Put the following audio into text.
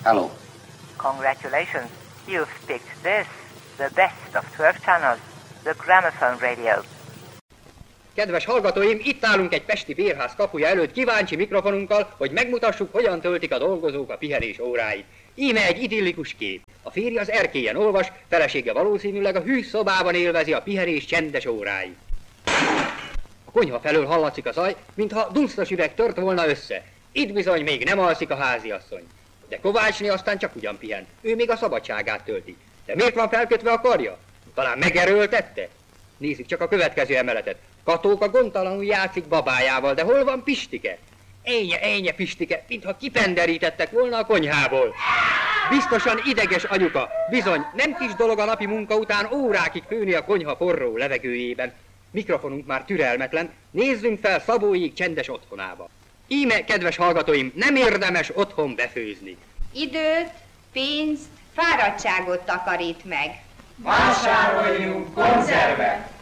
Hello. Congratulations. You've picked this, the best of 12 channels, the gramophone radio. Kedves hallgatóim, itt állunk egy pesti bérház kapuja előtt kíváncsi mikrofonunkkal, hogy megmutassuk, hogyan töltik a dolgozók a pihenés óráit. Íme egy idillikus kép. A férj az erkélyen olvas, felesége valószínűleg a hű szobában élvezi a pihenés csendes óráit. A konyha felől hallatszik a zaj, mintha dunsztos üveg tört volna össze. Itt bizony még nem alszik a háziasszony. De Kovácsné aztán csak ugyan pihen, ő még a szabadságát tölti. De miért van felkötve a karja? Talán megerőltette? Nézzük csak a következő emeletet. Katóka gondtalanul játszik babájával, de hol van Pistike? Énye Pistike, mintha kipenderítettek volna a konyhából. Biztosan ideges anyuka, bizony nem kis dolog a napi munka után órákig főni a konyha forró levegőjében. Mikrofonunk már türelmetlen, nézzünk fel Szabóék csendes otthonába. Íme, kedves hallgatóim, nem érdemes otthon befőzni. Időt, pénzt, fáradtságot takarít meg. Vásároljunk konzervet!